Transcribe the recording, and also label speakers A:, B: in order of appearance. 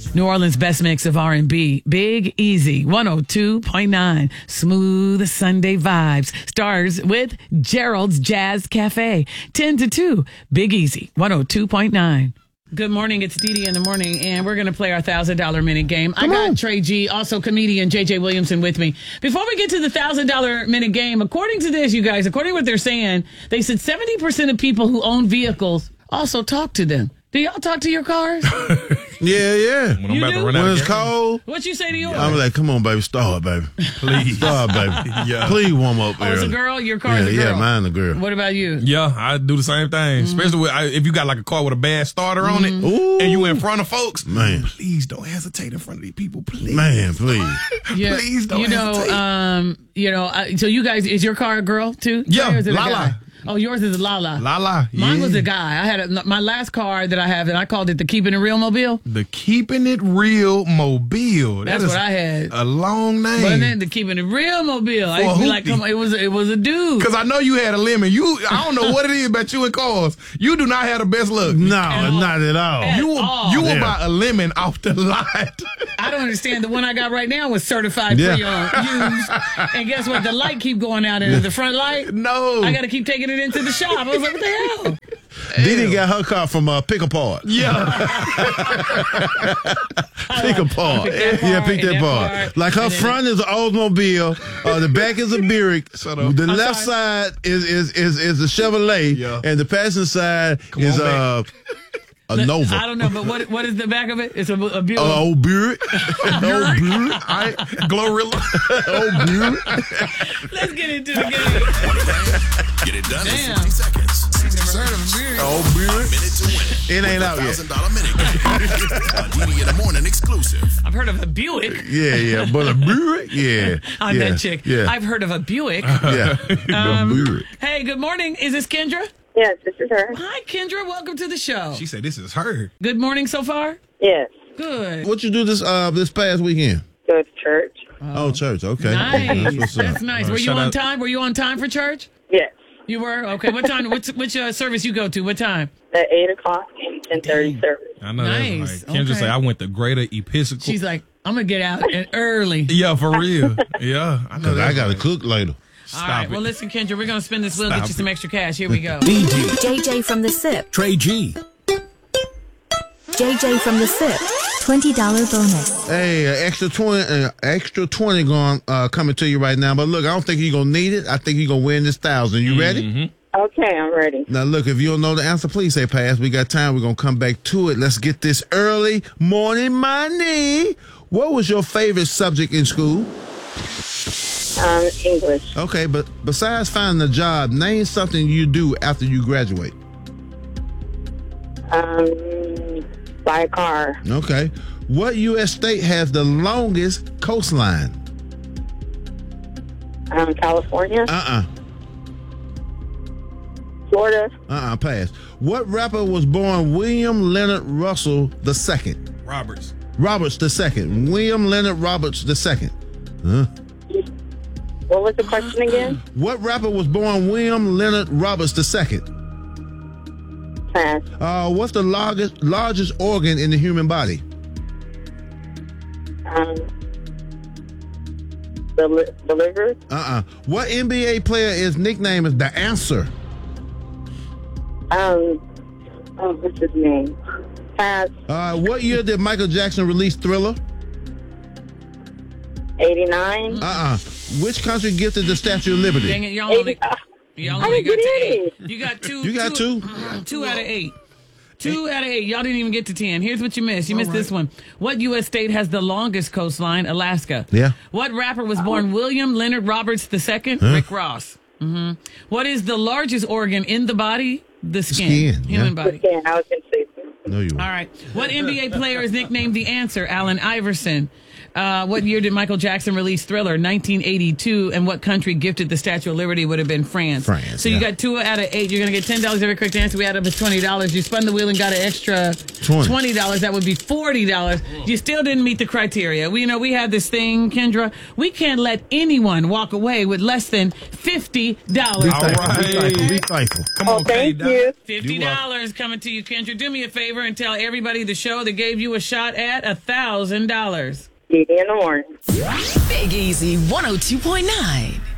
A: New Orleans' best mix of R&B. Big Easy, 102.9. Smooth Sunday vibes. Stars with Gerald's Jazz Cafe. 10 to 2. Big Easy, 102.9. Good morning. It's Dee Dee in the morning, and we're going to play our $1,000 minute game. I got Trey G, also comedian JJ Williamson with me. Before we get to the $1,000 minute game, according to this, you guys, according to what they're saying, they said 70% of people who own vehicles also talk to them. Do y'all talk to your cars?
B: Yeah.
C: When I'm about to run out
B: When
C: of
B: it's
C: gas.
B: cold,
A: What you say to yours?
B: I'm like, come on, baby, start, baby.
C: Please.
B: Start, baby.
C: Yeah.
B: Please warm up
A: Oh, it's a
B: early.
A: girl? Your car is a girl?
B: Yeah, mine a girl.
A: What about you?
C: Yeah, I do the same thing. Especially if you got like a car with a bad starter on it
B: Ooh.
C: and you in front of folks.
B: Man.
C: Please don't hesitate in front of these people, please.
B: Man, please.
A: Yeah,
C: Please don't hesitate.
A: So you guys, is your car a girl too?
C: Yeah,
A: Trey, or is it a
C: Lala.
A: guy? Oh, yours is a Lala.
C: Lala.
A: Mine
C: yeah.
A: was a guy. I had my last car that I have, and I called it the Keeping It Real Mobile.
C: The Keeping It Real Mobile.
A: That's what I had.
C: A long name.
A: Wasn't it? The Keeping It Real Mobile. I
C: For
A: used to be
C: a
A: like,
C: hoopty.
A: come on, it was a dude.
C: Because I know you had a lemon. I don't know what it is about you and cars. You do not have the best luck.
B: No, not at all.
A: At
C: You will
A: all.
C: will buy a lemon off the lot.
A: I don't understand. The one I got right now was certified
B: Yeah.
A: pre-owned, used. And guess what? The light keep going out into the front light.
C: No.
A: I got to keep taking it into the shop. I was like, what the hell?
B: Didi got her car from Pick Apart.
C: Yeah.
B: Pick Apart.
A: Pick that
B: Yeah,
A: part
B: pick
A: and
B: that
A: that
B: part.
A: part.
B: Like her
A: And then
B: front is an Oldsmobile, the back is a Buick,
C: Shut up.
B: the
C: I'm
B: left
A: sorry.
B: side is a Chevrolet,
C: Yeah.
B: and the passenger side is
C: on
B: a Nova.
A: I don't know, but what is the back of it? It's a Buick.
B: Old Buick. Old Buick.
C: Glorilla.
B: Old Buick.
A: Let's get into the game.
D: Get it done
A: Damn.
D: in 60 seconds. 60
A: Never heard of
D: seconds.
A: a Buick.
B: Old Buick.
D: Minute to win.
B: It ain't out yet.
D: $1,000 minute. A Didi in the morning exclusive.
A: I've heard of a Buick.
B: Yeah, but a Buick, yeah.
A: I'm
B: yeah,
A: that chick.
B: Yeah,
A: I've heard of a Buick.
B: yeah. The Buick.
A: Hey, good morning. Is this Kendra?
E: Yes, this is her.
A: Hi, Kendra. Welcome to the show.
C: She said this is her.
A: Good morning so far?
E: Yes,
A: Good.
B: What you do this past weekend?
E: go to church.
B: Oh, church. Okay.
A: Nice.
B: That's what's up.
A: That's nice. Were you
C: shout
A: on
C: out-
A: time? Were you on time for church?
E: Yes,
A: You were? Okay. What time? Which service you go to? What time?
E: at 8 o'clock and 10:30 service.
C: I know
A: Nice.
C: that's right. Kendra
A: Okay.
C: say I went to Greater Episcopal.
A: She's like, I'm going to get out early.
C: yeah, for real. Yeah. I know
B: Cause I
C: that's
B: got to
C: right.
B: cook later.
A: All right.
C: it.
A: Well, listen, Kendra, we're going to spin this wheel,
C: Stop
A: get you some
C: it.
A: extra cash. Here we go.
F: JJ from the SIP.
G: Trey G.
F: JJ from the SIP. $20 bonus.
B: Hey, extra 20 going coming to you right now. But look, I don't think you're gonna need it. I think you're gonna win this 1,000. You ready?
E: Okay, I'm ready.
B: Now, look, if you don't know the answer, please say pass. We got time. We're gonna come back to it. Let's get this early morning money. What was your favorite subject in school?
E: English.
B: Okay, but besides finding a job, name something you do after you graduate.
E: Buy a car.
B: Okay. What U.S. state has the longest coastline?
E: California. Florida.
B: Pass. What rapper was born William Leonard Russell II?
C: Roberts.
B: Roberts II. William Leonard Roberts II.
E: What was the question again?
B: What rapper was born William Leonard Roberts II?
E: Pass.
B: What's the largest organ in the human body?
E: The liver.
B: What NBA player is nicknamed as The Answer?
E: What's his name? Pass.
B: What year did Michael Jackson release Thriller?
E: 89.
B: Which country gifted the Statue of Liberty?
A: Dang it, y'all only
E: I
A: got
E: didn't
A: to
E: get
A: 8.
E: any.
A: You got 2.
B: You got 2?
A: 2 out of 8. 2 out of 8. Y'all didn't even get to 10. Here's what you missed. You missed this one. What U.S. state has the longest coastline? Alaska.
B: Yeah.
A: What rapper was born William Leonard Roberts II? Rick Ross. What is the largest organ in the body? The skin. Human body.
E: Yeah, I was going to say that.
B: No, you weren't.
A: All right. What NBA player is nicknamed The Answer? Allen Iverson. What year did Michael Jackson release Thriller? 1982. And what country gifted the Statue of Liberty? Would have been France.
B: France,
A: So you
B: yeah.
A: got 2 out of 8. You're going to get $10 every correct answer. We add up to $20. You spun the wheel and got an extra $20. That would be $40. You still didn't meet the criteria. We have this thing, Kendra. We can't let anyone walk away with less than $50.
C: All right.
B: Be thankful.
C: Come
E: Oh,
C: on,
E: thank
C: K-Dot.
E: you.
A: $50 coming to you, Kendra. Do me a favor. favor and tell everybody the show that gave you a shot at $1,000.
E: Didi in the morning.
G: Big Easy 102.9.